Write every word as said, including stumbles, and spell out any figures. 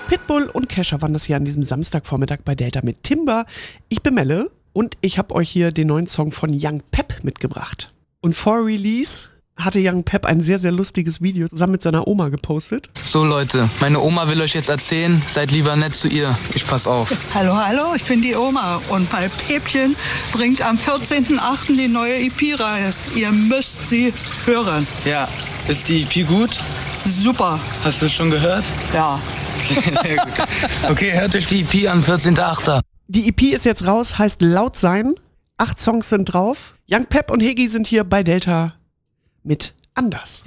Pitbull und Kesha waren das hier an diesem Samstagvormittag bei Delta mit Timber. Ich bin Melle und ich habe euch hier den neuen Song von Young Pep mitgebracht. Und vor Release hatte Young Pep ein sehr, sehr lustiges Video zusammen mit seiner Oma gepostet. So Leute, meine Oma will euch jetzt erzählen, seid lieber nett zu ihr. Ich pass auf. Hallo, hallo, ich bin die Oma und mein Päpchen bringt am vierzehnten achten die neue E P raus. Ihr müsst sie hören. Ja, ist die E P gut? Super. Hast du es schon gehört? Ja. Sehr gut. Okay, hört euch die E P an, vierzehnten achten Die E P ist jetzt raus, heißt Laut sein. Acht Songs sind drauf. Young Pep und Hegi sind hier bei Delta mit Anders.